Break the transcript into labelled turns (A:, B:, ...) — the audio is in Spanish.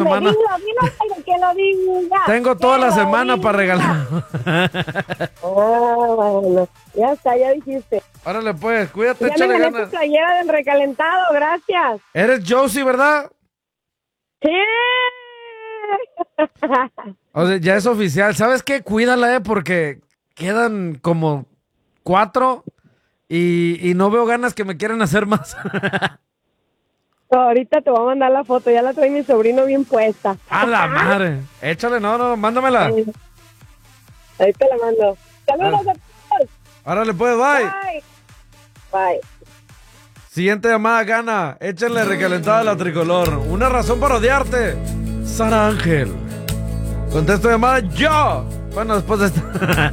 A: semana.
B: Dilo, Jairo, que lo diga.
A: Tengo toda la semana para regalar.
B: Bueno, ya está, ya dijiste.
A: Órale, pues, cuídate,
B: Ya me
A: échale
B: gané tu
A: ganas.
B: playera del recalentado, gracias.
A: Eres Josie, ¿verdad?
B: Sí.
A: O sea, ya es oficial. ¿Sabes qué? Cuídala, porque quedan como 4 y no veo ganas que me quieran hacer más.
B: Ahorita te voy a mandar la foto, ya la trae mi sobrino bien puesta.
A: A la madre. Échale, no, mándamela.
B: Ahí te la mando. Saludos a todos.
A: Órale, pues, bye.
B: Bye. Bye.
A: Siguiente llamada gana. Échenle recalentada a la tricolor. Una razón para odiarte. Sara Ángel. Contesto llamada yo. Bueno, después de esta.